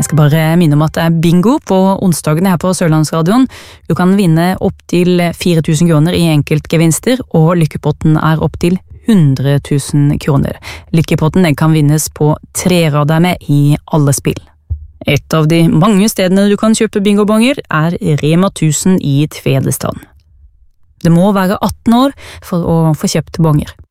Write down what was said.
Jeg skal bare minne om at det bingo på onsdagene her på Sørlandsradioen. Du kan vinne opp til 4.000 kroner i enkeltgevinster, og lykkepotten opp til 100 000 kroner. Lykkepotten kan vinnes på 3 rader med i alle spill. Et av de mange stedene du kan kjøpe bingobonger Rema 1000 i Tvedestrand. Det må være 18 år for å få kjøpt bonger.